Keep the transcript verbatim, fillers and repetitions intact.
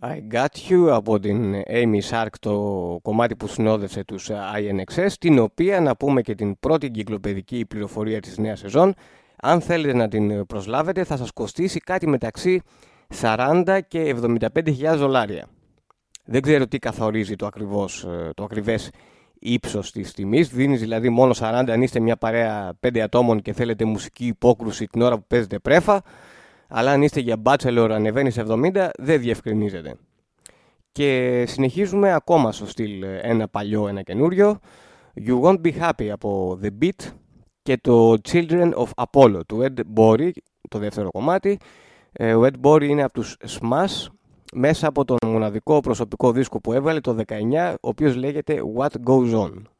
I Got You από την Amy Shark, το κομμάτι που συνόδευσε τους άι εν εξ ες, την οποία να πούμε και την πρώτη κυκλοπαιδική πληροφορία της νέας σεζόν. Αν θέλετε να την προσλάβετε θα σας κοστίσει κάτι μεταξύ σαράντα και εβδομήντα πέντε χιλιάδες δολάρια. Δεν ξέρω τι καθορίζει το, ακριβώς, το ακριβές ύψος της τιμής. Δίνεις δηλαδή μόνο σαράντα αν είστε μια παρέα πέντε ατόμων και θέλετε μουσική υπόκρουση την ώρα που παίζετε πρέφα. Αλλά αν είστε για bachelor ανεβαίνει σε εβδομήντα, δεν διευκρινίζεται. Και συνεχίζουμε ακόμα στο στυλ ένα παλιό, ένα καινούριο. You Won't Be Happy από The Beat και το Children of Apollo του Ed Bory, το δεύτερο κομμάτι. Ο Ed Bory είναι από τους Smash, μέσα από τον μοναδικό προσωπικό δίσκο που έβγαλε το δεκαεννιά, ο οποίος λέγεται What Goes On.